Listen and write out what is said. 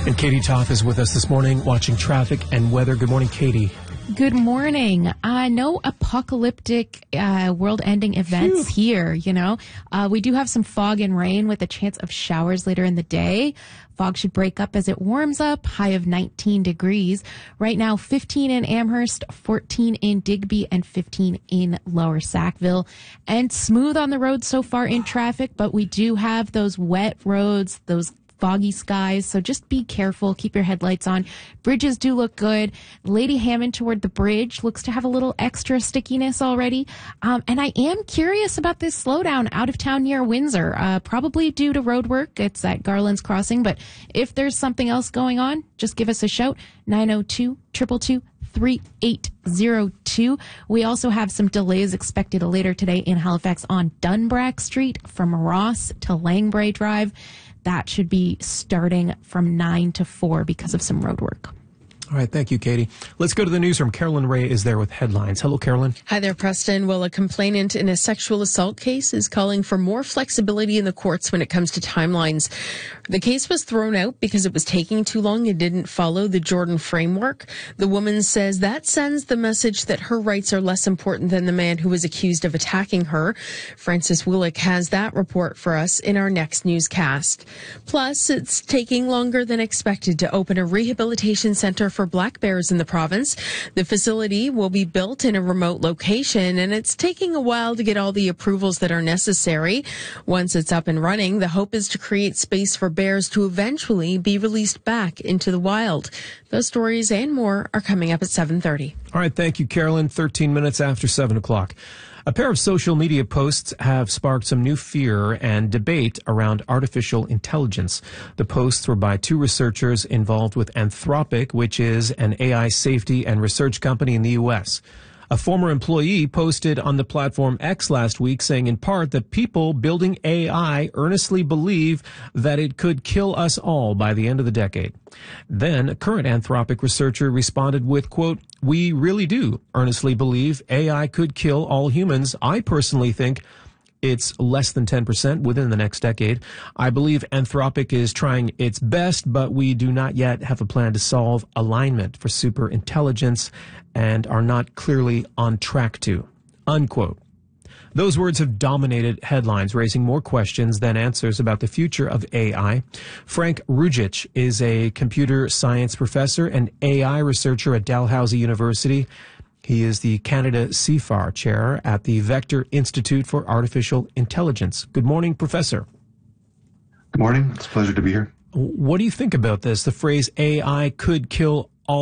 And Katie Toth is with us this morning watching traffic and weather. Good morning, Katie. Good morning. No apocalyptic world-ending events here, you know. We do have some fog and rain with a chance of showers later in the day. Fog should break up as it warms up, high of 19 degrees. Right now, 15 in Amherst, 14 in Digby, and 15 in Lower Sackville. And smooth on the road so far in traffic, but we do have those wet roads, those foggy skies, so just be careful. Keep your headlights on. Bridges do look good. Lady Hammond toward the bridge looks to have a little extra stickiness already. And I am curious about this slowdown out of town near Windsor, probably due to road work. It's at Garland's Crossing, but if there's something else going on, just give us a shout. 902-222-3802. We also have some delays expected later today in Halifax on Dunbrack Street from Ross to Langbrae Drive. That should be starting from 9 to 4 because of some road work. All right, thank you, Katie. Let's go to the newsroom. Carolyn Ray is there with headlines. Hello, Carolyn. Hi there, Preston. Well, a complainant in a sexual assault case is calling for more flexibility in the courts when it comes to timelines. The case was thrown out because it was taking too long and didn't follow the Jordan framework. The woman says that sends the message that her rights are less important than the man who was accused of attacking her. Francis Willick has that report for us in our next newscast. Plus, it's taking longer than expected to open a rehabilitation center for black bears in the province. The facility will be built in a remote location, and it's taking a while to get all the approvals that are necessary. Once it's up and running, the hope is to create space for bears to eventually be released back into the wild. Those stories and more are coming up at 7:30. All right, thank you, Carolyn. 13 minutes after 7 o'clock. A pair of social media posts have sparked some new fear and debate around artificial intelligence. The posts were by two researchers involved with Anthropic, which is an AI safety and research company in the U.S. A former employee posted on the platform X last week saying in part that people building AI earnestly believe that it could kill us all by the end of the decade. Then a current Anthropic researcher responded with, quote, "We really do earnestly believe AI could kill all humans. I personally think it's less than 10% within the next decade. I believe Anthropic is trying its best, but we do not yet have a plan to solve alignment for super intelligence and are not clearly on track to," unquote. Those words have dominated headlines, raising more questions than answers about the future of AI. Frank Rujic is a computer science professor and AI researcher at Dalhousie University. He is the Canada CFAR chair at the Vector Institute for Artificial Intelligence. Good morning, Professor. Good morning. It's a pleasure to be here. What do you think about this? The phrase AI could kill